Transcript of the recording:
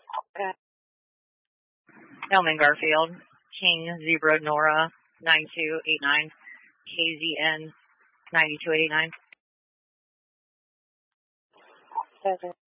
Elman Garfield, King Zebra Nora 9289, KZN 9289.